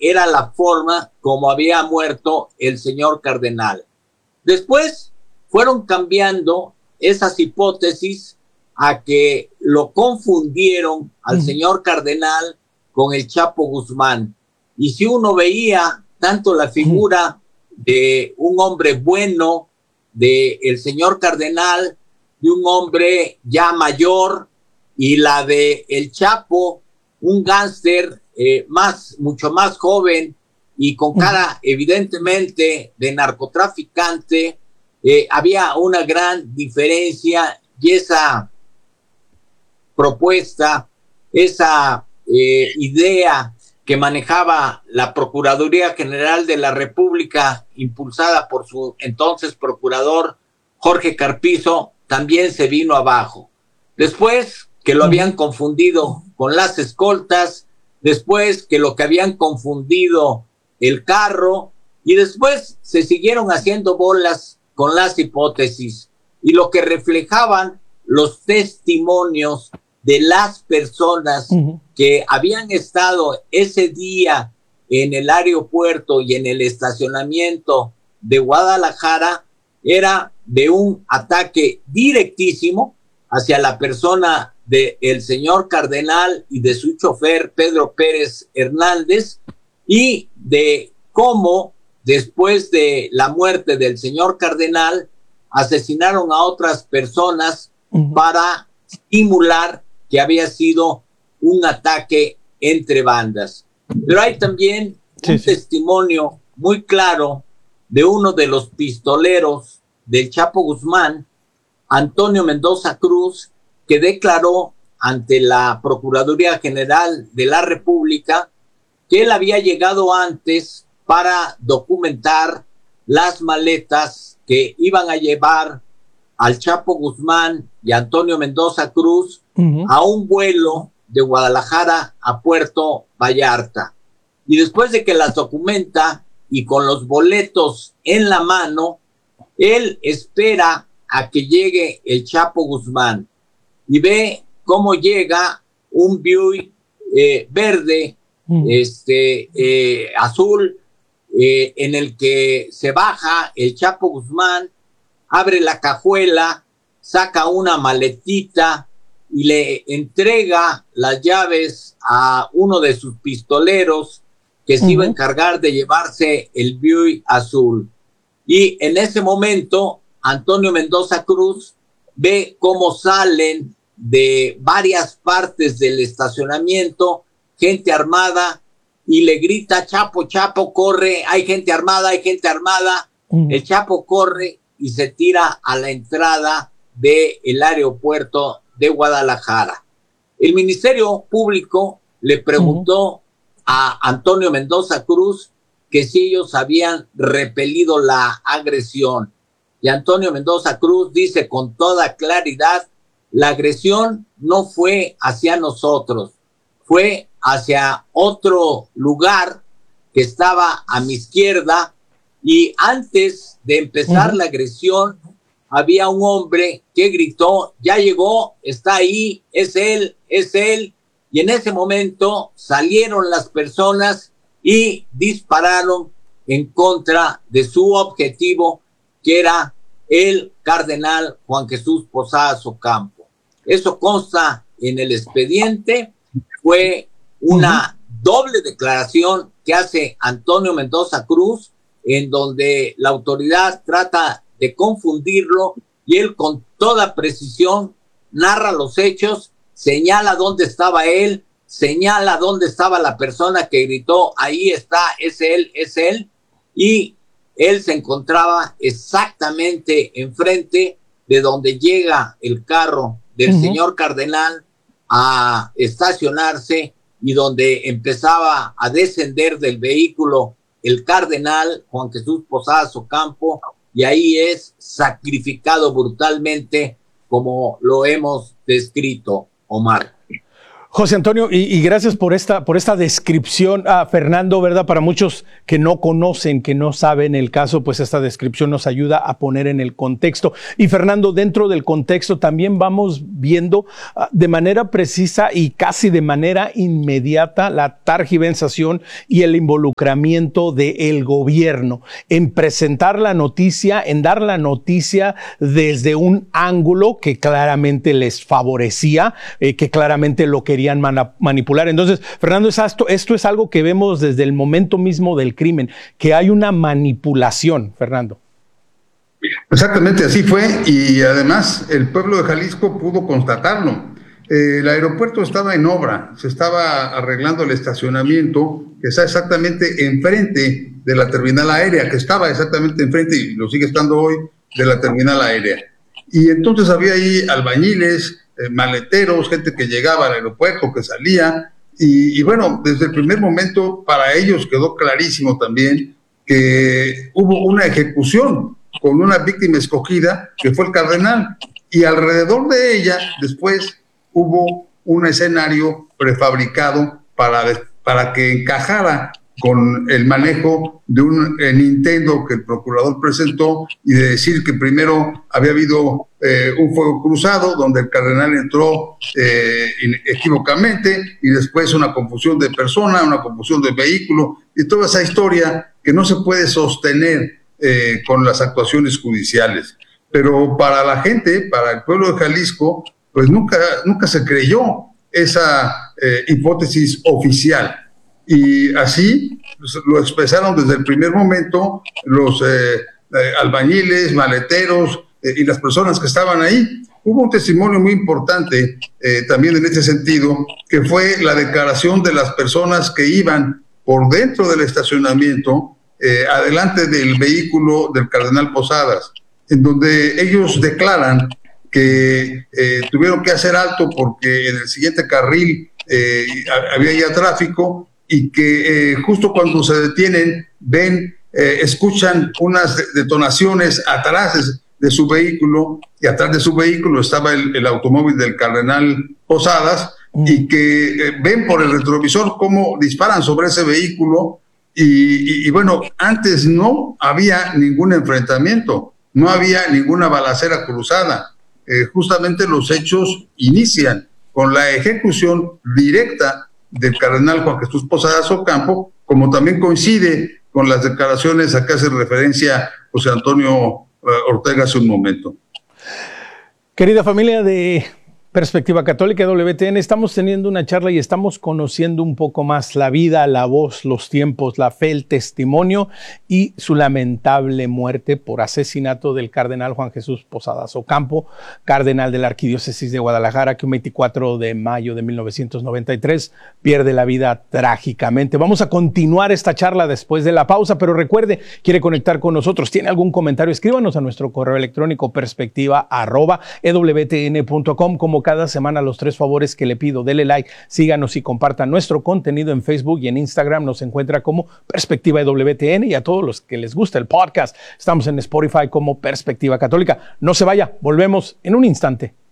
era la forma como había muerto el señor cardenal. Después fueron cambiando esas hipótesis a que lo confundieron al señor cardenal con el Chapo Guzmán. Y si uno veía tanto la figura de un hombre bueno, de el señor cardenal, de un hombre ya mayor, y la de el Chapo, un gángster mucho más joven y con cara evidentemente de narcotraficante, había una gran diferencia, y esa propuesta, esa idea que manejaba la Procuraduría General de la República, impulsada por su entonces procurador Jorge Carpizo, también se vino abajo. Después que lo habían confundido con las escoltas, después que lo que habían confundido el carro, y después se siguieron haciendo bolas con las hipótesis, y lo que reflejaban los testimonios de las personas que habían estado ese día en el aeropuerto y en el estacionamiento de Guadalajara, era de un ataque directísimo hacia la persona del señor cardenal y de su chofer Pedro Pérez Hernández, y de cómo después de la muerte del señor cardenal asesinaron a otras personas para simular que había sido un ataque entre bandas. Pero hay también un testimonio muy claro de uno de los pistoleros del Chapo Guzmán, Antonio Mendoza Cruz, que declaró ante la Procuraduría General de la República que él había llegado antes para documentar las maletas que iban a llevar al Chapo Guzmán y a Antonio Mendoza Cruz a un vuelo de Guadalajara a Puerto Vallarta. Y después de que las documenta y con los boletos en la mano, él espera a que llegue el Chapo Guzmán y ve cómo llega un Buick verde, azul, en el que se baja el Chapo Guzmán, abre la cajuela, saca una maletita y le entrega las llaves a uno de sus pistoleros que se iba a encargar de llevarse el Buick azul. Y en ese momento, Antonio Mendoza Cruz ve cómo salen de varias partes del estacionamiento gente armada y le grita: Chapo, Chapo, corre, hay gente armada, hay gente armada. El Chapo corre y se tira a la entrada del aeropuerto de Guadalajara. El Ministerio Público le preguntó a Antonio Mendoza Cruz que si ellos habían repelido la agresión. Y Antonio Mendoza Cruz dice con toda claridad: la agresión no fue hacia nosotros, fue hacia otro lugar que estaba a mi izquierda, y antes de empezar la agresión había un hombre que gritó: ya llegó, está ahí, es él, es él. Y en ese momento salieron las personas y dispararon en contra de su objetivo, que era el cardenal Juan Jesús Posadas Ocampo. Eso consta en el expediente. Fue una doble declaración que hace Antonio Mendoza Cruz, en donde la autoridad trata de confundirlo y él con toda precisión narra los hechos, señala dónde estaba él, señala dónde estaba la persona que gritó: ahí está, es él, y él se encontraba exactamente enfrente de donde llega el carro del señor cardenal a estacionarse, y donde empezaba a descender del vehículo el cardenal Juan Jesús Posadas Ocampo, y ahí es sacrificado brutalmente como lo hemos descrito, Omar. José Antonio, y gracias por esta descripción, Fernando, ¿verdad? Para muchos que no conocen, que no saben el caso, pues esta descripción nos ayuda a poner en el contexto. Y Fernando, dentro del contexto también vamos viendo de manera precisa y casi de manera inmediata la tergiversación y el involucramiento del gobierno en presentar la noticia, en dar la noticia desde un ángulo que claramente les favorecía, que claramente lo querían manipular. Entonces, Fernando, esto es algo que vemos desde el momento mismo del crimen, que hay una manipulación, Fernando. Exactamente, así fue, y además el pueblo de Jalisco pudo constatarlo. El aeropuerto estaba en obra, se estaba arreglando el estacionamiento que está exactamente enfrente de la terminal aérea, que estaba exactamente enfrente, y lo sigue estando hoy, de la terminal aérea. Y entonces había ahí albañiles, maleteros, gente que llegaba al aeropuerto, que salía, y bueno, desde el primer momento para ellos quedó clarísimo también que hubo una ejecución con una víctima escogida, que fue el cardenal, y alrededor de ella después hubo un escenario prefabricado para que encajara con el manejo de un Nintendo que el procurador presentó, y de decir que primero había habido un fuego cruzado donde el cardenal entró equívocamente, y después una confusión de persona, una confusión de vehículo, y toda esa historia que no se puede sostener con las actuaciones judiciales. Pero para la gente, para el pueblo de Jalisco, pues nunca se creyó esa hipótesis oficial. Y así pues, lo expresaron desde el primer momento los albañiles, maleteros y las personas que estaban ahí. Hubo un testimonio muy importante también en ese sentido, que fue la declaración de las personas que iban por dentro del estacionamiento, adelante del vehículo del cardenal Posadas, en donde ellos declaran que tuvieron que hacer alto porque en el siguiente carril había ya tráfico, y que justo cuando se detienen ven, escuchan unas detonaciones atrás de su vehículo, y atrás de su vehículo estaba el automóvil del cardenal Posadas, y que ven por el retrovisor cómo disparan sobre ese vehículo, y bueno, antes no había ningún enfrentamiento, no había ninguna balacera cruzada. Justamente los hechos inician con la ejecución directa del cardenal Juan Jesús Posadas Ocampo, como también coincide con las declaraciones a que hace referencia José Antonio Ortega hace un momento. Querida familia de Perspectiva Católica WTN, estamos teniendo una charla y estamos conociendo un poco más la vida, la voz, los tiempos, la fe, el testimonio y su lamentable muerte por asesinato del cardenal Juan Jesús Posadas Ocampo, cardenal de la Arquidiócesis de Guadalajara, que un 24 de mayo de 1993 pierde la vida trágicamente. Vamos a continuar esta charla después de la pausa, pero recuerde, quiere conectar con nosotros, tiene algún comentario, escríbanos a nuestro correo electrónico perspectiva@ewtn.com. Como cada semana, los 3 favores que le pido: dele like, síganos y compartan nuestro contenido en Facebook y en Instagram. Nos encuentra como Perspectiva WTN, y a todos los que les gusta el podcast, estamos en Spotify como Perspectiva Católica. No se vaya, volvemos en un instante.